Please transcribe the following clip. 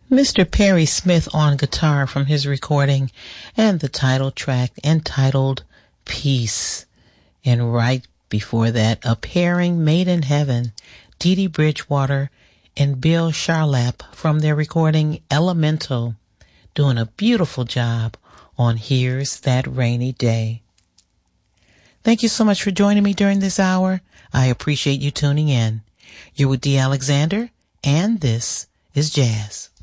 Mr. Perry Smith on guitar from his recording, and the title track entitled Peace. And right before that, A Pairing Made in Heaven, Dee Dee Bridgewater and Bill Charlap from their recording Elemental, doing a beautiful job on Here's That Rainy Day. Thank you so much for joining me during this hour. I appreciate you tuning in. You're with Dee Alexander, and this is Jazz.